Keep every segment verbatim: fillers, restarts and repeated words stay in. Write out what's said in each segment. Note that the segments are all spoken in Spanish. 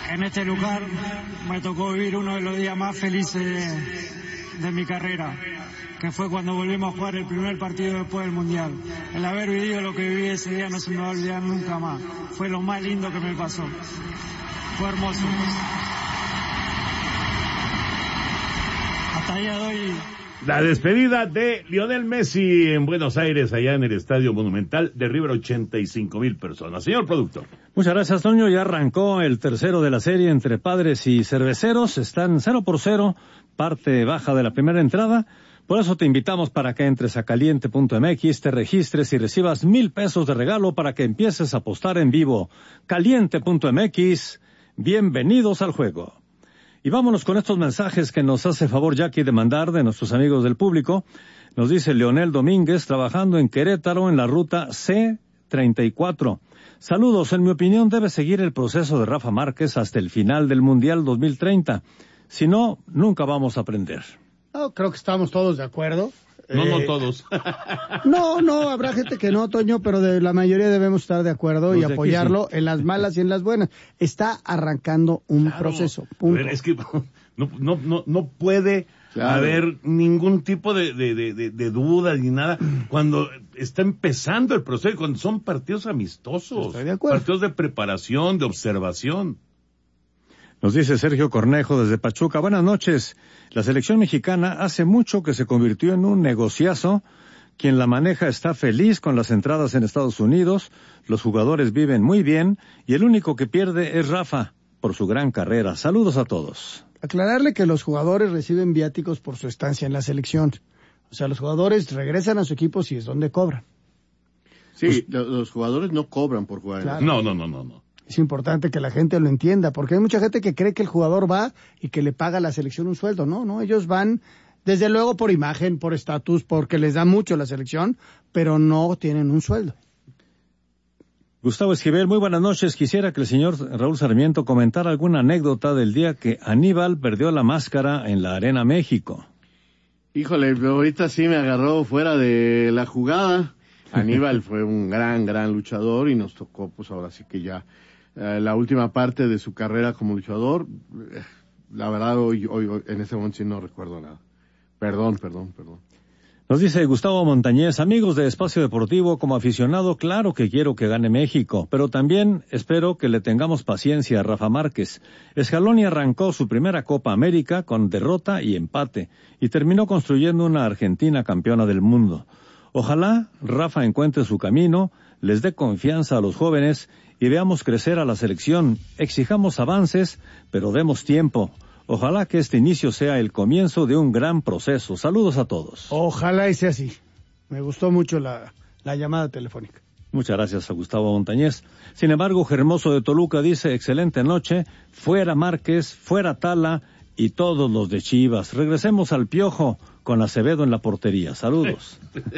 En este lugar me tocó vivir uno de los días más felices de, de mi carrera, que fue cuando volvimos a jugar el primer partido después del Mundial. El haber vivido lo que viví ese día no se me va a olvidar nunca más. Fue lo más lindo que me pasó. Fue hermoso. Hasta día de hoy. La despedida de Lionel Messi en Buenos Aires, allá en el Estadio Monumental de River, ochenta y cinco mil personas. Señor productor. Muchas gracias, Toño. Ya arrancó el tercero de la serie entre Padres y Cerveceros. Están cero por cero, parte baja de la primera entrada. Por eso te invitamos para que entres a caliente punto m x, te registres y recibas mil pesos de regalo para que empieces a apostar en vivo. caliente punto m x, bienvenidos al juego. Y vámonos con estos mensajes que nos hace favor Jackie de mandar de nuestros amigos del público. Nos dice Leonel Domínguez, trabajando en Querétaro en la ruta C treinta y cuatro. Saludos, en mi opinión debe seguir el proceso de Rafa Márquez hasta el final del Mundial dos mil treinta. Si no, nunca vamos a aprender. No, creo que estamos todos de acuerdo. No, eh, no todos. No, no, habrá gente que no, Toño, pero de la mayoría debemos estar de acuerdo Los y de apoyarlo aquí, sí. en las malas y en las buenas. Está arrancando un Claro. proceso, A punto. ver, es que no, no, no, no puede Claro. haber ningún tipo de, de, de, de, de duda ni nada cuando está empezando el proceso, cuando son partidos amistosos, Estoy de acuerdo. partidos de preparación, de observación. Nos dice Sergio Cornejo desde Pachuca. Buenas noches. La selección mexicana hace mucho que se convirtió en un negociazo. Quien la maneja está feliz con las entradas en Estados Unidos. Los jugadores viven muy bien y el único que pierde es Rafa por su gran carrera. Saludos a todos. Aclararle que los jugadores reciben viáticos por su estancia en la selección. O sea, los jugadores regresan a su equipo si es donde cobran. Sí, pues, lo, los jugadores no cobran por jugar. Claro. No, no, no, no, no. Es importante que la gente lo entienda, porque hay mucha gente que cree que el jugador va y que le paga a la selección un sueldo. No, no, ellos van, desde luego, por imagen, por estatus, porque les da mucho la selección, pero no tienen un sueldo. Gustavo Esquivel, muy buenas noches. Quisiera que el señor Raúl Sarmiento comentara alguna anécdota del día que Aníbal perdió la máscara en la Arena México. Híjole, ahorita sí me agarró fuera de la jugada. Aníbal fue un gran, gran luchador y nos tocó, pues ahora sí que ya eh, la última parte de su carrera como luchador. Eh, la verdad, hoy, hoy, hoy, en ese momento sí no recuerdo nada. Perdón, perdón, perdón. Nos dice Gustavo Montañez, amigos de Espacio Deportivo, como aficionado, claro que quiero que gane México, pero también espero que le tengamos paciencia a Rafa Márquez. Scaloni arrancó su primera Copa América con derrota y empate, y terminó construyendo una Argentina campeona del mundo. Ojalá Rafa encuentre su camino, les dé confianza a los jóvenes y veamos crecer a la selección. Exijamos avances, pero demos tiempo. Ojalá que este inicio sea el comienzo de un gran proceso. Saludos a todos. Ojalá y sea así. Me gustó mucho la, la llamada telefónica. Muchas gracias a Gustavo Montañez. Sin embargo, Hermoso de Toluca dice, excelente noche, fuera Márquez, fuera Tala y todos los de Chivas. Regresemos al Piojo con Acevedo en la portería. Saludos.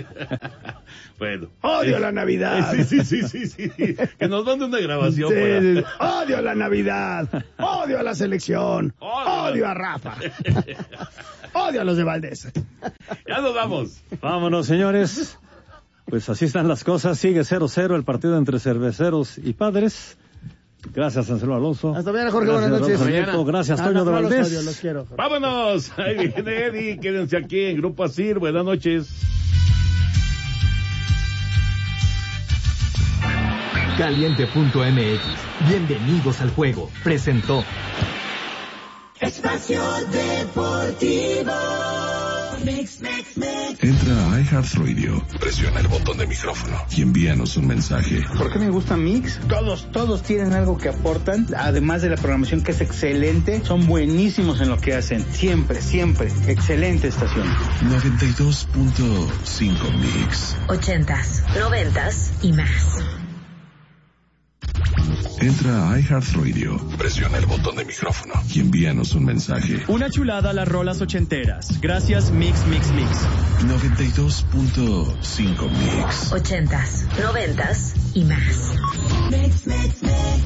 Bueno. ¡Odio eh, la Navidad! Eh, sí, sí, sí, sí, sí. Que nos mande una grabación. Sí, para... sí, sí. ¡Odio la Navidad! ¡Odio a la selección! Odio. ¡Odio a Rafa! ¡Odio a los de Valdés! Ya nos vamos. Vámonos, señores. Pues así están las cosas. Sigue cero cero el partido entre Cerveceros y Padres. Gracias, Anselmo Alonso. Hasta mañana, Jorge. Gracias, Buenas noches. Raúl Sarmiento. Gracias, Ah, Toño no, de no los Valdés. odio, los quiero, Jorge. Vámonos. Ahí viene Eddie. Quédense aquí en Grupo Asir. Buenas noches. caliente punto m x. Bienvenidos al juego. Presentó Espacio Deportivo. Mix, mix, mix. Entra a iHeartRadio, presiona el botón de micrófono y envíanos un mensaje. ¿Por qué me gusta Mix? Todos, todos tienen algo que aportan, además de la programación que es excelente, son buenísimos en lo que hacen. Siempre, siempre. Excelente estación. noventa y dos punto cinco Mix. Ochentas, noventas y más. Entra a iHeartRadio, presiona el botón de micrófono y envíanos un mensaje. Una chulada a las rolas ochenteras. Gracias Mix, Mix, Mix. noventa y dos punto cinco Mix. Ochentas, noventas y más. Mix, mix, mix.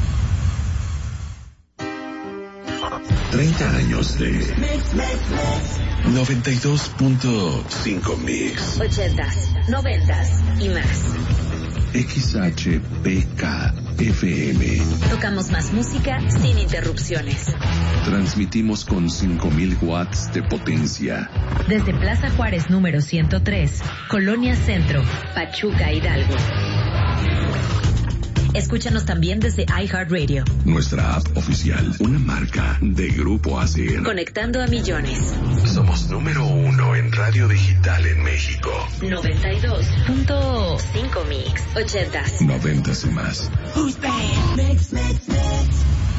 treinta años de Mix, mix, mix. noventa y dos punto cinco Mix. Ochentas, noventas y más. X H P K F M. Tocamos más música sin interrupciones. Transmitimos con cinco mil watts de potencia. Desde Plaza Juárez número ciento tres, Colonia Centro, Pachuca, Hidalgo. Escúchanos también desde iHeartRadio. Nuestra app oficial, una marca de Grupo Acer. Conectando a millones. Somos número uno en radio digital en México. noventa y dos punto cinco Mix. Ochentas. Noventas y más. Mix, mix, mix.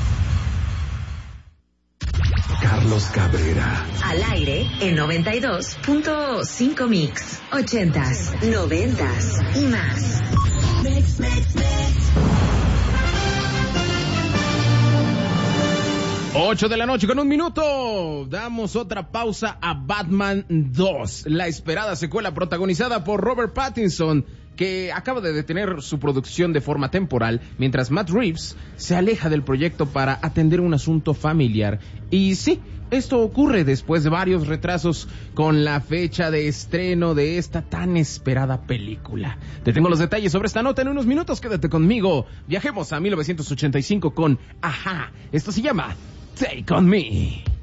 Carlos Cabrera. Al aire en noventa y dos punto cinco Mix. Ochentas, noventas y más. Mix, mix, mix. Ocho de la noche con un minuto. Damos otra pausa a Batman dos, la esperada secuela protagonizada por Robert Pattinson, que acaba de detener su producción de forma temporal, mientras Matt Reeves se aleja del proyecto para atender un asunto familiar. Y sí, esto ocurre después de varios retrasos con la fecha de estreno de esta tan esperada película. Te tengo los detalles sobre esta nota en unos minutos, quédate conmigo. Viajemos a mil novecientos ochenta y cinco con Ajá. Esto se llama Take On Me.